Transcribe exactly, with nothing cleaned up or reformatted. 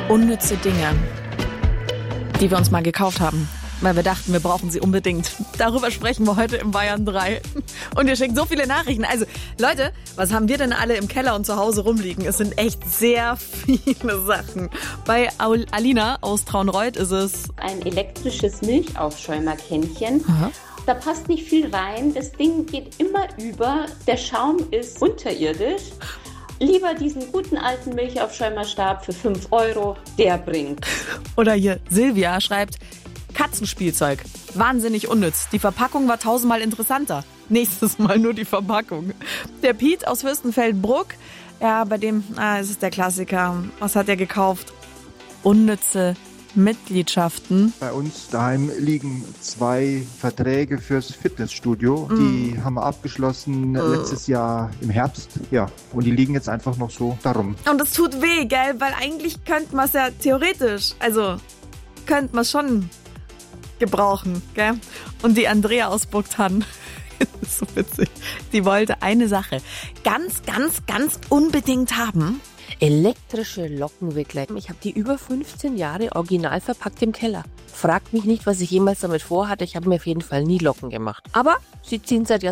Unnütze Dinge, die wir uns mal gekauft haben, weil wir dachten, wir brauchen sie unbedingt. Darüber sprechen wir heute im Bayern drei. Und ihr schickt so viele Nachrichten. Also, Leute, was haben wir denn alle im Keller und zu Hause rumliegen? Es sind echt sehr viele Sachen. Bei Alina aus Traunreut ist es ein elektrisches Milchaufschäumerkännchen. Aha. Da passt nicht viel rein. Das Ding geht immer über. Der Schaum ist unterirdisch. Lieber diesen guten alten Milchaufschäumerstab für fünf Euro, der bringt. Oder hier, Silvia schreibt, Katzenspielzeug, wahnsinnig unnütz. Die Verpackung war tausendmal interessanter. Nächstes Mal nur die Verpackung. Der Piet aus Fürstenfeldbruck, ja, bei dem, ah, es ist der Klassiker. Was hat er gekauft? Unnütze Mitgliedschaften. Bei uns daheim liegen zwei Verträge fürs Fitnessstudio. Mm. Die haben wir abgeschlossen äh. letztes Jahr im Herbst. Ja, und die liegen jetzt einfach noch so darum. Und das tut weh, gell? Weil eigentlich könnte man es ja theoretisch, also könnte man es schon gebrauchen, gell? Und die Andrea aus Burgthann, das ist so witzig, die wollte eine Sache ganz, ganz, ganz unbedingt haben. Elektrische Lockenwickler. Ich habe die über fünfzehn Jahre original verpackt im Keller. Fragt mich nicht, was ich jemals damit vorhatte. Ich habe mir auf jeden Fall nie Locken gemacht. Aber sie ziehen seit